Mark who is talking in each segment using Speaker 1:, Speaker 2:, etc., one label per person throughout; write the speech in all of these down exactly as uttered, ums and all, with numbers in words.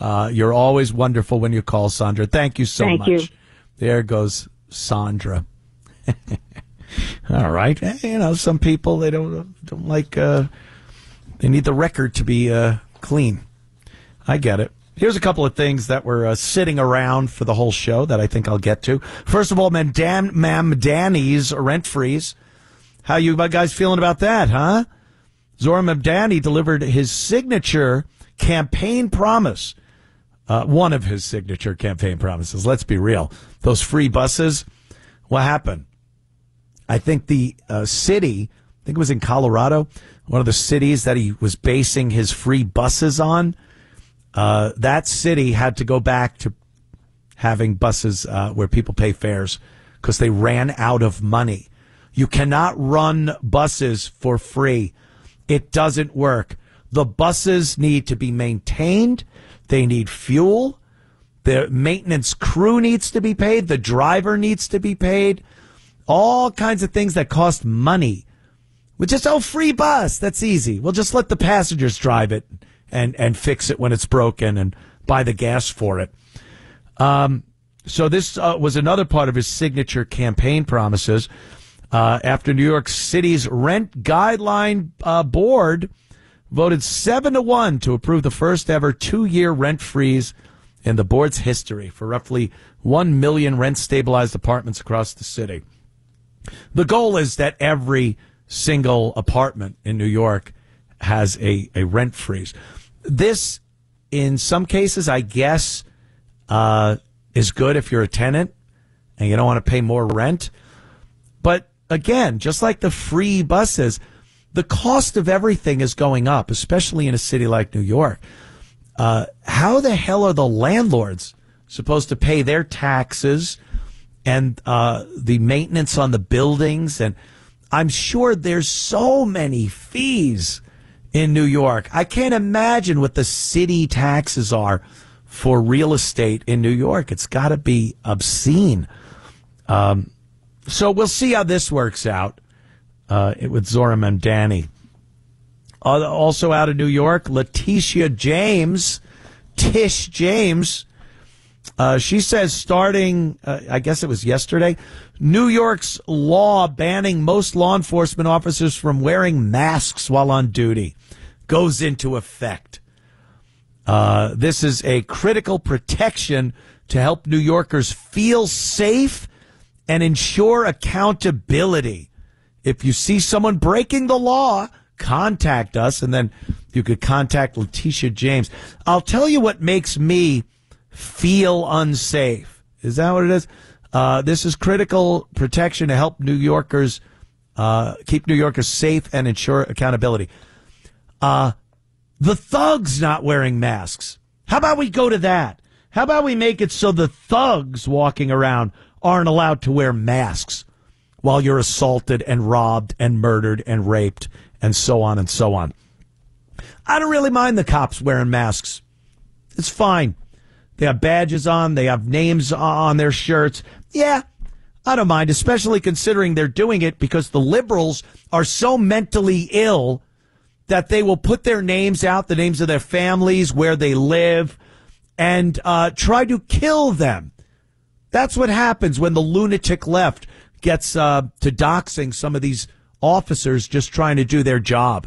Speaker 1: Uh, you're always wonderful when you call, Sandra. Thank you so
Speaker 2: Thank
Speaker 1: much.
Speaker 2: you.
Speaker 1: There goes Sandra. All right. You know, some people, they don't don't like, uh, they need the record to be uh, clean. I get it. Here's a couple of things that were uh, sitting around for the whole show that I think I'll get to. First of all, Madame Mamdani's rent freeze. How you guys feeling about that, huh? Zohran Mamdani delivered his signature campaign promise. Uh, one of his signature campaign promises. Let's be real. Those free buses. What happened? I think the uh, city, I think it was in Colorado, one of the cities that he was basing his free buses on. Uh, that city had to go back to having buses uh, where people pay fares because they ran out of money. You cannot run buses for free. It doesn't work. The buses need to be maintained. They need fuel. The maintenance crew needs to be paid. The driver needs to be paid. All kinds of things that cost money. We just, oh, free bus. That's easy. We'll just let the passengers drive it and, and fix it when it's broken and buy the gas for it. Um, so this uh, was another part of his signature campaign promises. Uh, after New York City's rent guideline uh, board voted seven to one to approve the first ever two-year rent freeze in the board's history for roughly one million rent-stabilized apartments across the city. The goal is that every single apartment in New York has a, a rent freeze. This, in some cases, I guess, uh, is good if you're a tenant and you don't want to pay more rent. But again, just like the free buses, the cost of everything is going up, especially in a city like New York. Uh, how the hell are the landlords supposed to pay their taxes and uh, the maintenance on the buildings? And I'm sure there's so many fees in New York. I can't imagine what the city taxes are for real estate in New York. It's got to be obscene. Um, so we'll see how this works out uh, with Zohran Mamdani. Uh, also out of New York, Letitia James, Tish James. Uh, she says starting, uh, I guess it was yesterday, New York's law banning most law enforcement officers from wearing masks while on duty goes into effect. Uh, this is a critical protection to help New Yorkers feel safe and ensure accountability. If you see someone breaking the law, contact us, and then you could contact Letitia James. I'll tell you what makes me feel unsafe. Is that what it is? Uh, this is critical protection to help New Yorkers uh, keep New Yorkers safe and ensure accountability. Uh, the thugs not wearing masks. How about we go to that? How about we make it so the thugs walking around aren't allowed to wear masks while you're assaulted and robbed and murdered and raped and so on and so on. I don't really mind the cops wearing masks. It's fine. They have badges on. They have names on their shirts. Yeah, I don't mind, especially considering they're doing it because the liberals are so mentally ill that they will put their names out, the names of their families, where they live, and uh, try to kill them. That's what happens when the lunatic left gets uh, to doxing some of these officers just trying to do their job.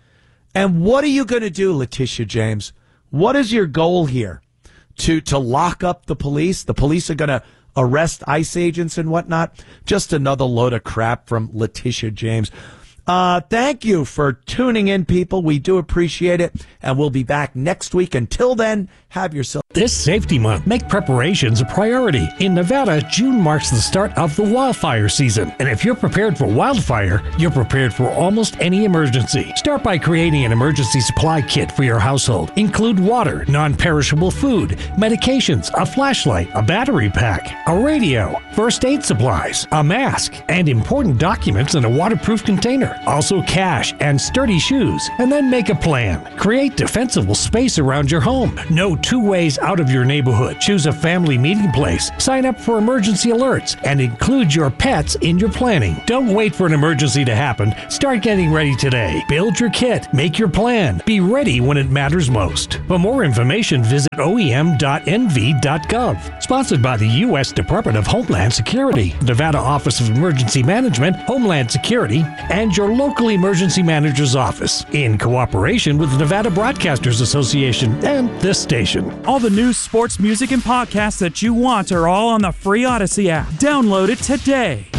Speaker 1: And what are you going to do, Letitia James? What is your goal here? To to lock up the police? The police are going to arrest ICE agents and whatnot? Just another load of crap from Letitia James. Uh, thank you for tuning in, people. We do appreciate it, and we'll be back next week. Until then, have yourself...
Speaker 3: This safety month, make preparations a priority. In Nevada, June marks the start of the wildfire season. And if you're prepared for wildfire, you're prepared for almost any emergency. Start by creating an emergency supply kit for your household. Include water, non-perishable food, medications, a flashlight, a battery pack, a radio, first aid supplies, a mask, and important documents in a waterproof container. Also cash and sturdy shoes. And then make a plan. Create defensible space around your home. No two ways out of your neighborhood. Choose a family meeting place. Sign up for emergency alerts and include your pets in your planning. Don't wait for an emergency to happen. Start getting ready today. Build your kit. Make your plan. Be ready when it matters most. For more information, visit O E M dot N V dot gov. Sponsored by the U S Department of Homeland Security, Nevada Office of Emergency Management, Homeland Security, and your local emergency manager's office, in cooperation with the Nevada Broadcasters Association and this station.
Speaker 2: All the news, sports, music, and podcasts that you want are all on the free Odyssey app. Download it today.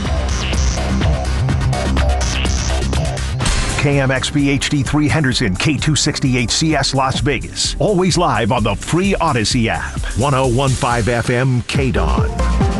Speaker 4: K M X B H D three Henderson, K two sixty-eight C S Las Vegas. Always live on the free Odyssey app. ten fifteen F M K D O N.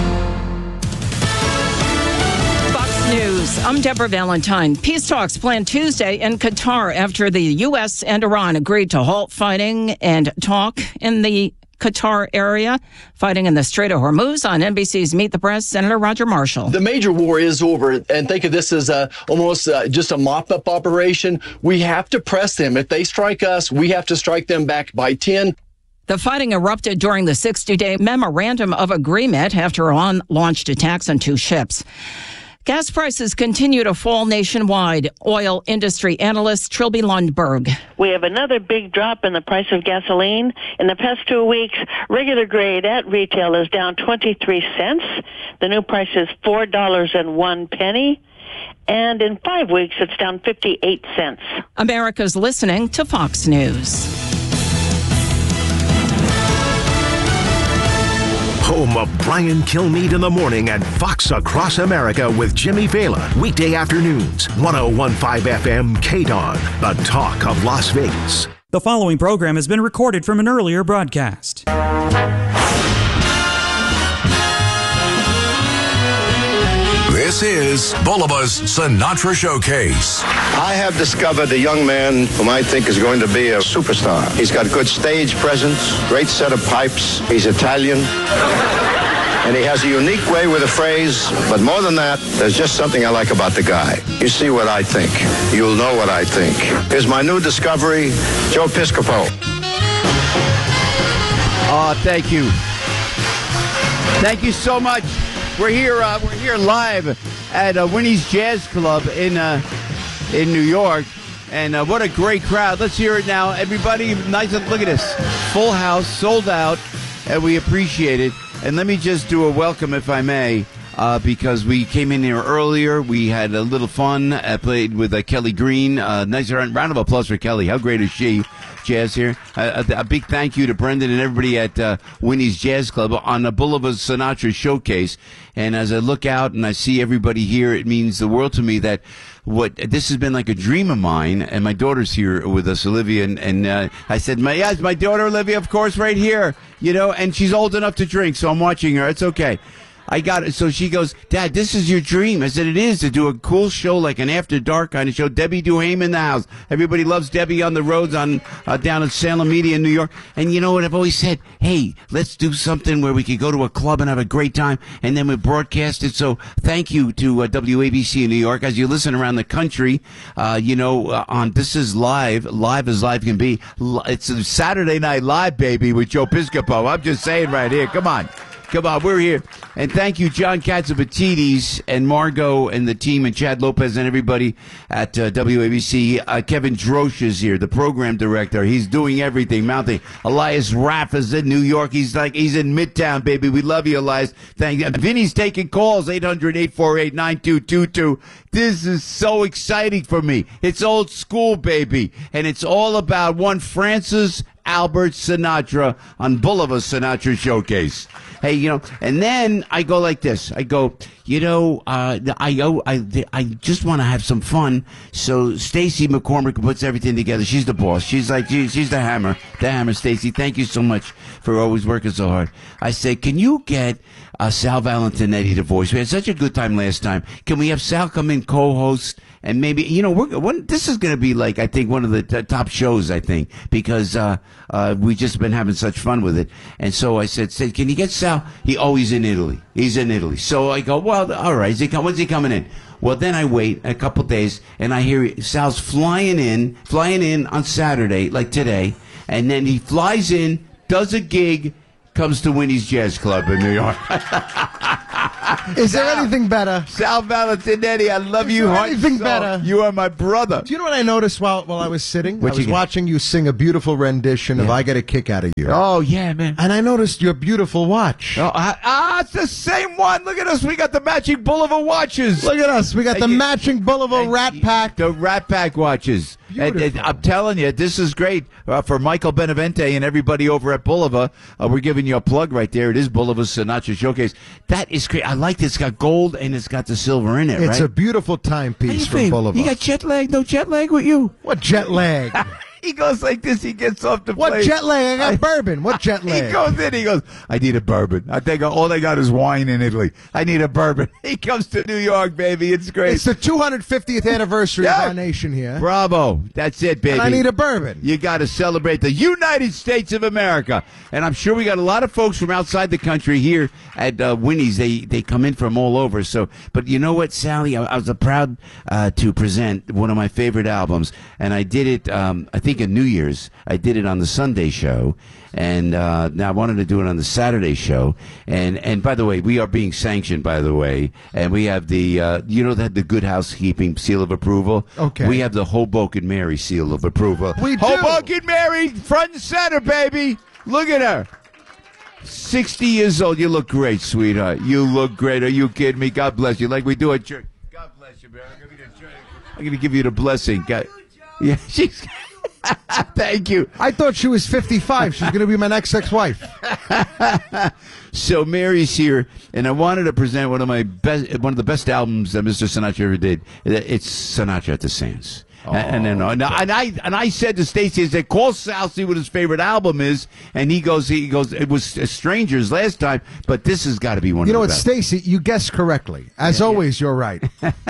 Speaker 5: News. I'm Deborah Valentine. Peace talks planned Tuesday in Qatar after the U S and Iran agreed to halt fighting and talk in the Qatar area. Fighting in the Strait of Hormuz. On N B C's Meet the Press, Senator Roger Marshall.
Speaker 6: The major war is over, and think of this as a, almost uh, just a mop-up operation. We have to press them. If they strike us, we have to strike them back by ten.
Speaker 5: The fighting erupted during the sixty-day memorandum of agreement after Iran launched attacks on two ships. Gas prices continue to fall nationwide. Oil industry analyst Trilby Lundberg.
Speaker 7: We have another big drop in the price of gasoline. In the past two weeks, regular grade at retail is down twenty-three cents. The new price is four dollars and one penny. And in five weeks, it's down fifty-eight cents.
Speaker 5: America's listening to Fox News.
Speaker 4: Home of Brian Kilmeade in the morning and Fox Across America with Jimmy Fallon. Weekday afternoons, ten fifteen F M K D O N, the talk of Las Vegas.
Speaker 2: The following program has been recorded from an earlier broadcast.
Speaker 8: This is Bulava's Sinatra Showcase.
Speaker 9: I have discovered a young man whom I think is going to be a superstar. He's got good stage presence, great set of pipes. He's Italian. And he has a unique way with a phrase. But more than that, there's just something I like about the guy. You see what I think. You'll know what I think. Here's my new discovery, Joe Piscopo.
Speaker 10: Oh, thank you. Thank you so much. We're here. Uh, we're here live at uh, Winnie's Jazz Club in uh, in New York, and uh, what a great crowd! Let's hear it now, everybody. Nice. Look at this, full house, sold out, and we appreciate it. And let me just do a welcome, if I may, uh, because we came in here earlier. We had a little fun. I played with uh, Kelly Green. Uh, nice round of applause for Kelly. How great is she? Jazz here. Uh, a, a big thank you to Brendan and everybody at uh, Winnie's Jazz Club on the Boulevard Sinatra Showcase. And as I look out and I see everybody here, it means the world to me that what this has been like a dream of mine. And my daughter's here with us, Olivia. And, and uh, I said, my, yes, my daughter, Olivia, of course, right here. You know, and she's old enough to drink, so I'm watching her. It's okay. I got it. So she goes, Dad, this is your dream. I said, it is, to do a cool show like an after dark kind of show. Debbie Duhame in the house. Everybody loves Debbie on the roads on uh, down at Salem Media in New York. And you know what I've always said? Hey, let's do something where we could go to a club and have a great time, and then we broadcast it. So thank you to uh, W A B C in New York. As you listen around the country, uh, you know, uh, on This Is Live, live as live can be. It's a Saturday Night Live, baby, with Joe Piscopo. I'm just saying right here. Come on. Come on, we're here. And thank you, John Katzabatides and Margot and the team and Chad Lopez and everybody at uh, W A B C. Uh, Kevin Drosch is here, the program director. He's doing everything, mounting. Elias Raff is in New York. He's like, he's in Midtown, baby. We love you, Elias. Thank you. Vinny's taking calls, eight hundred, eight four eight, nine two two two. This is so exciting for me. It's old school, baby. And it's all about one Francis Albert Sinatra on Boulevard Sinatra Showcase. Hey, you know, and then I go like this. I go, you know, uh, I, I, I just want to have some fun. So Stacy McCormick puts everything together. She's the boss. She's like, she, she's the hammer. The hammer, Stacy. Thank you so much for always working so hard. I say, can you get uh, Sal Valentinetti to voice? We had such a good time last time. Can we have Sal come in, co-host? And maybe, you know, we're one, this is going to be like, I think, one of the t- top shows, I think, because uh, uh, we've just been having such fun with it. And so I said, said, can you get Sal? He, oh, he's in Italy. He's in Italy. So I go, well, all right. Is he come, when's he coming in? Well, then I wait a couple days, and I hear Sal's flying in, flying in on Saturday, like today, and then he flies in, does a gig, comes to Winnie's Jazz Club in New York.
Speaker 11: Is there Sal, anything better?
Speaker 10: Sal Valentinetti, I love
Speaker 11: Is
Speaker 10: you.
Speaker 11: there anything better?
Speaker 10: You are my brother.
Speaker 11: Do you know what I noticed while while I was sitting?
Speaker 10: What
Speaker 11: I was watching you sing a beautiful rendition yeah. of I Get a Kick Out of You.
Speaker 10: Oh, yeah, man.
Speaker 11: And I noticed your beautiful watch.
Speaker 10: Oh, ah, ah, it's the same one. Look at us. We got the matching Bulova watches.
Speaker 11: Look at us. We got the
Speaker 10: you,
Speaker 11: matching Bulova Rat Pack.
Speaker 10: The Rat Pack watches. And, and I'm telling you, this is great uh, for Michael Benevente and everybody over at Bulova. Uh, we're giving you a plug right there. It is Bulova's Sinatra Showcase. That is great. I like this. It's got gold and it's got the silver in it,
Speaker 11: it's
Speaker 10: right?
Speaker 11: It's a beautiful timepiece from Bulova.
Speaker 10: You got jet lag? No jet lag with you?
Speaker 11: What jet lag?
Speaker 10: He goes like this. He gets off the
Speaker 11: What
Speaker 10: plane.
Speaker 11: jet lag? I got bourbon. What jet lag?
Speaker 10: He goes in. He goes, I need a bourbon. I think all they got is wine in Italy. I need a bourbon. He comes to New York, baby. It's great.
Speaker 11: It's the two hundred fiftieth anniversary yeah. of our nation here.
Speaker 10: Bravo. That's it, baby.
Speaker 11: And I need a bourbon.
Speaker 10: You got to celebrate the United States of America. And I'm sure we got a lot of folks from outside the country here at uh, Winnie's. They they come in from all over. So, but you know what, Sally? I, I was uh, proud uh, to present one of my favorite albums. And I did it, um, I think, in New Year's. I did it on the Sunday show, and uh, now I wanted to do it on the Saturday show. And and by the way, we are being sanctioned, by the way, and we have the uh, you know that the Good Housekeeping seal of approval.
Speaker 11: Okay.
Speaker 10: We have the Hoboken Mary seal of approval.
Speaker 11: We do.
Speaker 10: Hoboken Mary, front and center, baby. Look at her. sixty years old. You look great, sweetheart. You look great. Are you kidding me? God bless you. Like we do at church. God bless you, man. I'm going to give you the blessing. God. Yeah, she's. Thank you.
Speaker 11: I thought she was fifty-five. She's going to be my next ex-wife.
Speaker 10: So Mary's here, and I wanted to present one of my best, one of the best albums that Mister Sinatra ever did. It's Sinatra at the Sands. Oh, and, and, and, and I and I said to Stacey, I said, call Sal, see what his favorite album is, and he goes, he goes, it was Strangers last time, but this has got to be one.
Speaker 11: You
Speaker 10: of
Speaker 11: know
Speaker 10: the
Speaker 11: what,
Speaker 10: best.
Speaker 11: Stacey? You guessed correctly. As yeah, always, yeah. You're right.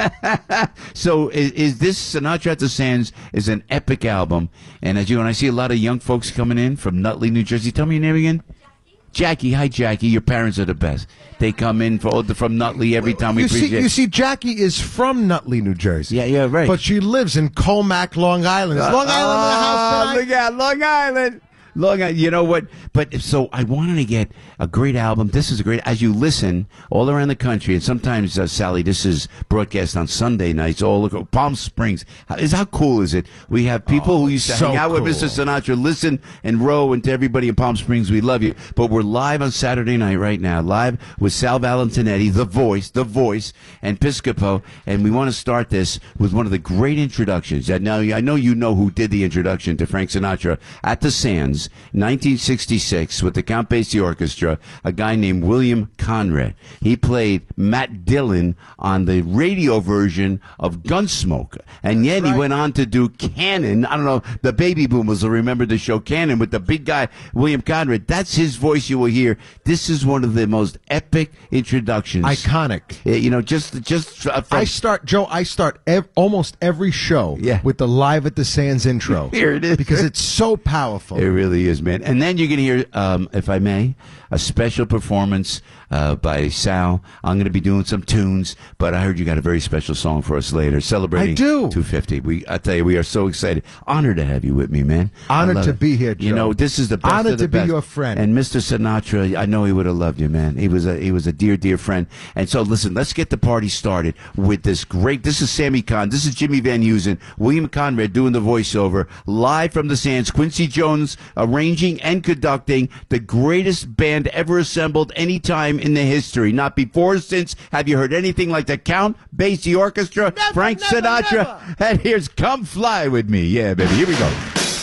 Speaker 10: So is, is this Sinatra at the Sands is an epic album, and as you and I see a lot of young folks coming in from Nutley, New Jersey. Tell me your name again. Jackie, hi Jackie. Your parents are the best. They come in for, from Nutley every time we
Speaker 11: you
Speaker 10: appreciate.
Speaker 11: See, you see, Jackie is from Nutley, New Jersey.
Speaker 10: Yeah, yeah, right.
Speaker 11: But she lives in Colmac, Long Island. Is Long Island
Speaker 10: uh,
Speaker 11: in the house tonight?
Speaker 10: Look at Long Island. Long Island. You know what? But so I wanted to get a great album. This is a great. As you listen all around the country, and sometimes uh, Sally, this is broadcast on Sunday nights. All over Palm Springs. How, is how cool is it? We have people
Speaker 11: oh,
Speaker 10: who used to
Speaker 11: so
Speaker 10: hang out
Speaker 11: cool.
Speaker 10: with Mister Sinatra, listen and row, and to everybody in Palm Springs, we love you. But we're live on Saturday night right now, live with Sal Valentinetti, the voice, the voice, and Piscopo, and we want to start this with one of the great introductions. And now I know you know who did the introduction to Frank Sinatra at the Sands. nineteen sixty-six with the Count Basie Orchestra, a guy named William Conrad. He played Matt Dillon on the radio version of Gunsmoke. And yet right. he went on to do Cannon. I don't know, the baby boomers will remember the show Cannon with the big guy, William Conrad. That's his voice you will hear. This is one of the most epic introductions.
Speaker 11: Iconic.
Speaker 10: You know, just, just. Uh,
Speaker 11: I start, Joe, I start ev- almost every show
Speaker 10: yeah.
Speaker 11: with the Live at the Sands intro.
Speaker 10: Here it is.
Speaker 11: Because it's so powerful.
Speaker 10: It really is, man. And then you're going to hear, um, if I may, a special performance uh, by Sal. I'm going to be doing some tunes, but I heard you got a very special song for us later, celebrating
Speaker 11: I do.
Speaker 10: two fifty. We, I tell you, we are so excited. Honored to have you with me, man.
Speaker 11: Honored to
Speaker 10: it.
Speaker 11: be here, Joe.
Speaker 10: You know, this is the best
Speaker 11: Honored
Speaker 10: of the
Speaker 11: to be
Speaker 10: best.
Speaker 11: your friend.
Speaker 10: And Mister Sinatra, I know he would have loved you, man. He was a he was a dear, dear friend. And so, listen, let's get the party started with this great. This is Sammy Kahn. This is Jimmy Van Heusen. William Conrad doing the voiceover live from the Sands. Quincy Jones arranging and conducting the greatest band ever assembled any time in the history. Not before, since. Have you heard anything like the Count Basie Orchestra?
Speaker 11: Never,
Speaker 10: Frank
Speaker 11: never,
Speaker 10: Sinatra.
Speaker 11: Never.
Speaker 10: And here's Come Fly With Me. Yeah, baby. Here we go.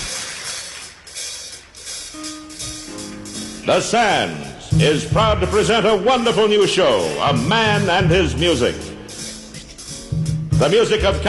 Speaker 12: The Sands is proud to present a wonderful new show, A Man and His Music. The music of